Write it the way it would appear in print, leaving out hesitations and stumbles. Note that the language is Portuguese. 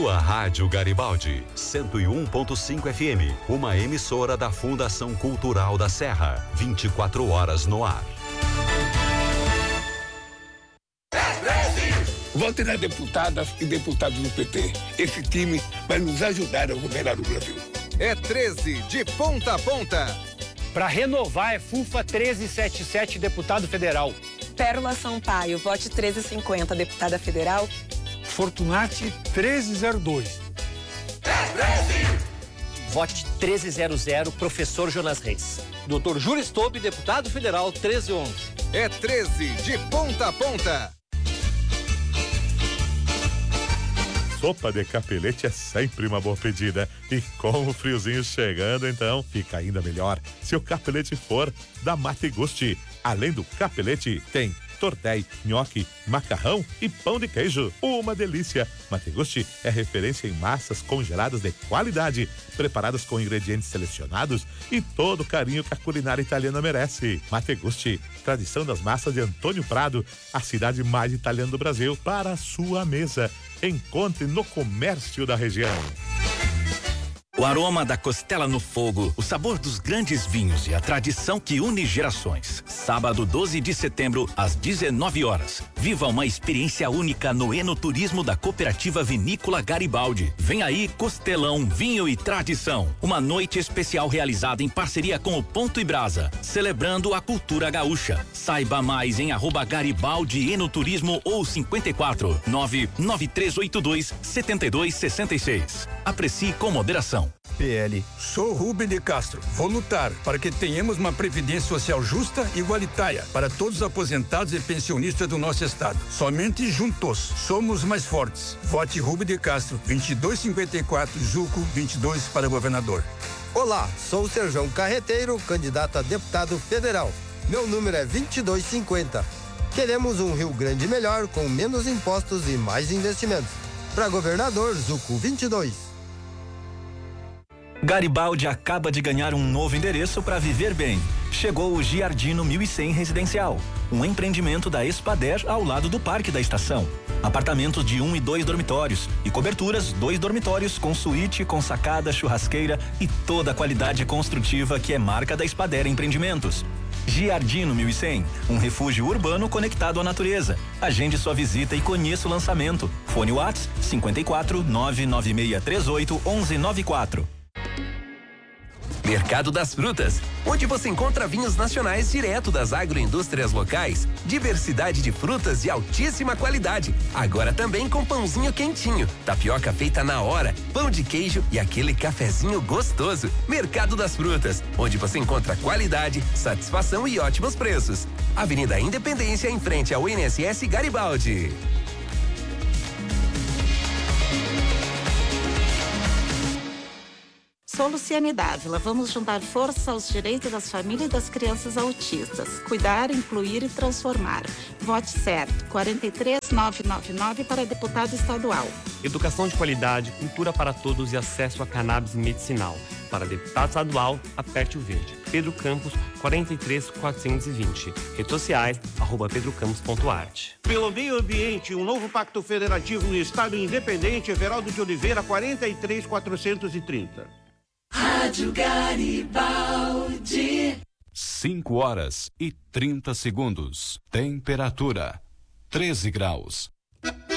Sua Rádio Garibaldi, 101.5 FM, uma emissora da Fundação Cultural da Serra, 24 horas no ar. Vote nas deputadas e deputados do PT. Esse time vai nos ajudar a governar o Brasil. É 13, de ponta a ponta. Para renovar é FUFA 1377, deputado federal. Pérola Sampaio, vote 1350, deputada federal. Fortunati 1302. Vote 1300, professor Jonas Reis. Dr. Júlio Stobe, deputado federal 1311. É 13, de ponta a ponta. Sopa de capelete é sempre uma boa pedida. E com o friozinho chegando, então, fica ainda melhor se o capelete for da Mate Gusti. Além do capelete, tem tortéi, nhoque, macarrão e pão de queijo. Uma delícia! Mate Gusti é referência em massas congeladas de qualidade, preparadas com ingredientes selecionados e todo o carinho que a culinária italiana merece. Mate Gusti, tradição das massas de Antônio Prado, a cidade mais italiana do Brasil, para a sua mesa. Encontre no comércio da região. O aroma da costela no fogo, o sabor dos grandes vinhos e a tradição que une gerações. Sábado 12 de setembro, às 19 horas. Viva uma experiência única no enoturismo da Cooperativa Vinícola Garibaldi. Vem aí Costelão, Vinho e Tradição. Uma noite especial realizada em parceria com o Ponto e Brasa, celebrando a cultura gaúcha. Saiba mais em @Garibaldi Enoturismo ou 54 99382 7266. Aprecie com moderação. PL. Sou Rubem de Castro. Vou lutar para que tenhamos uma previdência social justa e igualitária para todos os aposentados e pensionistas do nosso estado. Somente juntos somos mais fortes. Vote Rubem de Castro, 2254, Juco 22 para governador. Olá, sou o Serjão Carreteiro, candidato a deputado federal. Meu número é 2250. Queremos um Rio Grande melhor, com menos impostos e mais investimentos. Para governador, Zuco 22. Garibaldi acaba de ganhar um novo endereço para viver bem. Chegou o Giardino 1100 Residencial, um empreendimento da Espader ao lado do Parque da Estação. Apartamentos de 1 e 2 dormitórios e coberturas 2 dormitórios com suíte, com sacada, churrasqueira e toda a qualidade construtiva que é marca da Espader Empreendimentos. Giardino 1100, um refúgio urbano conectado à natureza. Agende sua visita e conheça o lançamento. Fone WhatsApp 54 99638 1194. Mercado das Frutas, onde você encontra vinhos nacionais direto das agroindústrias locais, diversidade de frutas de altíssima qualidade, agora também com pãozinho quentinho, tapioca feita na hora, pão de queijo e aquele cafezinho gostoso. Mercado das Frutas, onde você encontra qualidade, satisfação e ótimos preços. Avenida Independência, em frente ao INSS Garibaldi. Sou Luciane Dávila. Vamos juntar força aos direitos das famílias e das crianças autistas. Cuidar, incluir e transformar. Vote certo. 43999 para deputado estadual. Educação de qualidade, cultura para todos e acesso a cannabis medicinal. Para deputado estadual, aperte o verde. Pedro Campos, 43420. Redes sociais, @pedrocampos.art. Pelo meio ambiente, um novo pacto federativo no Estado Independente, Everaldo de Oliveira, 43430. Rádio Garibaldi. 5 horas e 30 segundos. Temperatura 13 graus.